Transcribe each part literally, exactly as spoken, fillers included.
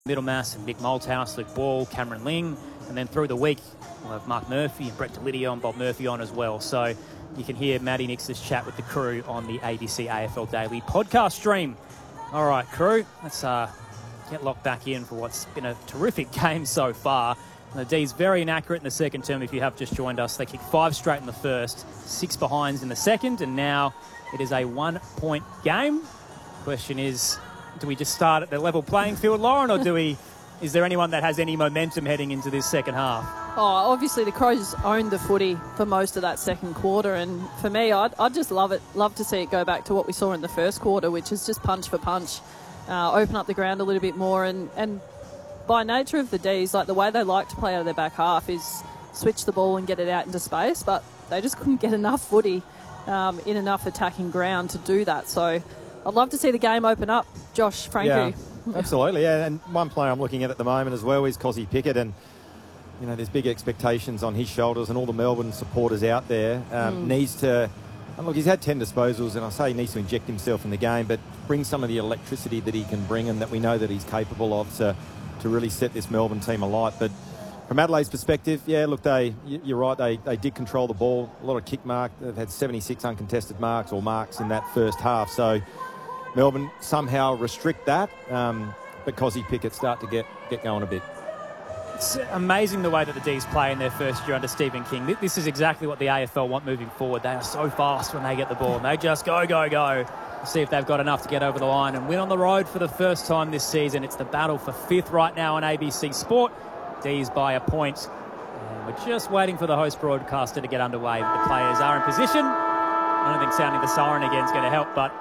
Middlemass and Nick Malthouse, Luke Ball, Cameron Ling, and then through the week we'll have Mark Murphy and Brett Delidio and Bob Murphy on as well. So you can hear Matty Nix's chat with the crew on the A B C A F L Daily podcast stream. All right, crew, let's uh, get locked back in for what's been a terrific game so far. The D's very inaccurate in the second term. If you have just joined us, they kicked five straight in the first, six behinds in the second, and now it is a one-point game. Question is, do we just start at the level playing field, Lauren, or do we? Is there anyone that has any momentum heading into this second half? Oh, obviously the Crows owned the footy for most of that second quarter, and for me, I'd, I'd just love it, love to see it go back to what we saw in the first quarter, which is just punch for punch, uh, open up the ground a little bit more, and and. By nature of the D's, like the way they like to play out of their back half is switch the ball and get it out into space, but they just couldn't get enough footy um, in enough attacking ground to do that. So I'd love to see the game open up. Josh, Frankie. Yeah, absolutely, yeah. And one player I'm looking at at the moment as well is Kozzy Pickett, and you know there's big expectations on his shoulders, and all the Melbourne supporters out there um, mm. needs to. And look, he's had ten disposals, and I say he needs to inject himself in the game, but bring some of the electricity that he can bring and that we know that he's capable of to. to really set this Melbourne team alight. But from Adelaide's perspective, yeah, look, they you're right, they, they did control the ball, a lot of kick mark. They've had seventy-six uncontested marks or marks in that first half. So Melbourne somehow restrict that, um, but Kozzy Pickett start to get, get going a bit. It's amazing the way that the D's play in their first year under Stephen King. This is exactly what the A F L want moving forward. They are so fast when they get the ball, and they just go, go, go. See if they've got enough to get over the line and win on the road for the first time this season. It's the battle for fifth right now on A B C Sport. D's by a point. And we're just waiting for the host broadcaster to get underway. The players are in position. I don't think sounding the siren again is going to help, but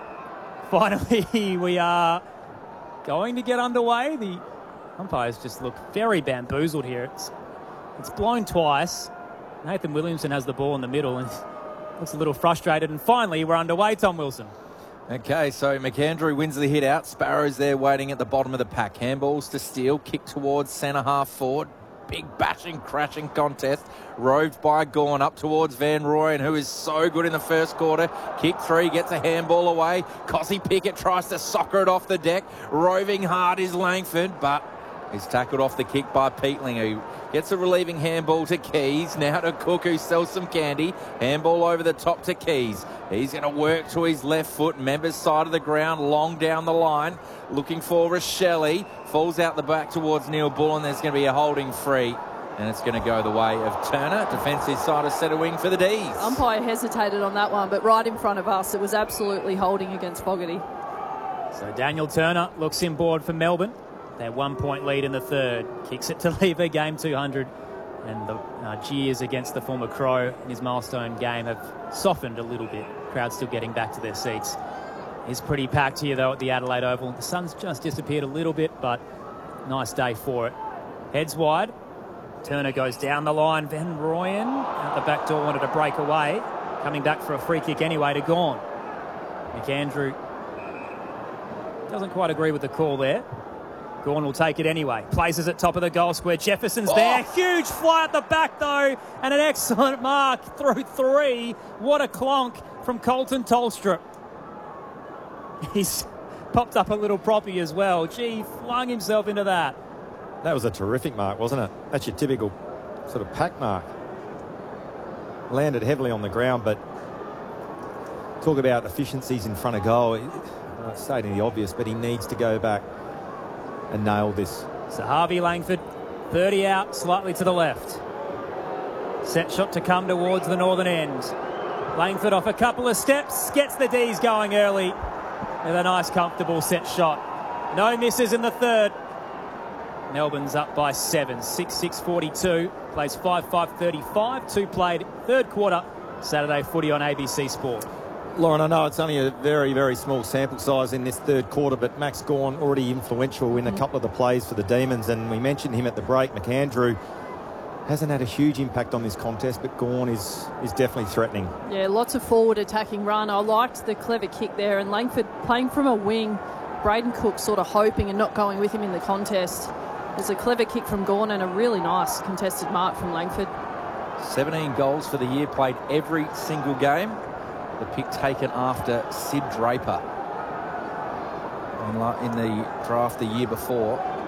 finally we are going to get underway. The umpires just look very bamboozled here. It's, it's blown twice. Nathan Williamson has the ball in the middle and looks a little frustrated. And finally, we're underway, Tom Wilson. Okay, so McAndrew wins the hit out. Sparrows there waiting at the bottom of the pack. Handballs to Steele, kick towards centre half forward. Big bashing, crashing contest. Roved by Gawn up towards Van Rooyen, who is so good in the first quarter. Kick three, gets a handball away. Kozzy Pickett tries to soccer it off the deck. Roving hard is Langford, but he's tackled off the kick by Peatling, who gets a relieving handball to Keys. Now to Cook, who sells some candy. Handball over the top to Keys. He's going to work to his left foot. Members side of the ground, long down the line. Looking for Rochelle. Falls out the back towards Neil Bullen. There's going to be a holding free. And it's going to go the way of Turner. Defensive side of centre wing for the D's. Umpire hesitated on that one, but right in front of us, it was absolutely holding against Fogarty. So Daniel Turner looks inboard for Melbourne. Their one-point lead in the third. Kicks it to Lever, game two hundred. And the uh, jeers against the former Crow in his milestone game have softened a little bit. Crowd still getting back to their seats. It's pretty packed here, though, at the Adelaide Oval. The sun's just disappeared a little bit, but nice day for it. Heads wide. Turner goes down the line. Van Rooyen out the back door wanted to break away. Coming back for a free kick anyway to Gawn. McAndrew doesn't quite agree with the call there. Gawn will take it anyway. Places it top of the goal square. Jefferson's oh. there. Huge fly at the back, though. And an excellent mark through three. What a clonk from Colton Tolstrup. He's popped up a little proppy as well. Gee, flung himself into that. That was a terrific mark, wasn't it? That's your typical sort of pack mark. Landed heavily on the ground, but talk about efficiencies in front of goal. I'm stating the obvious, but he needs to go back and nail this. So Harvey Langford, thirty out, slightly to the left. Set shot to come towards the northern end. Langford off a couple of steps, gets the D's going early with a nice, comfortable set shot. No misses in the third. Melbourne's up by seven, six six forty-two. Plays five five thirty-five. Two played third quarter. Saturday footy on A B C Sport. Lauren, I know it's only a very, very small sample size in this third quarter, but Max Gawn already influential in a couple of the plays for the Demons, and we mentioned him at the break. McAndrew hasn't had a huge impact on this contest, but Gawn is, is definitely threatening. Yeah, lots of forward attacking run. I liked the clever kick there, and Langford playing from a wing. Braden Cook sort of hoping and not going with him in the contest. There's a clever kick from Gawn and a really nice contested mark from Langford. seventeen goals for the year, played every single game. The pick taken after Sid Draper in, in the draft the year before.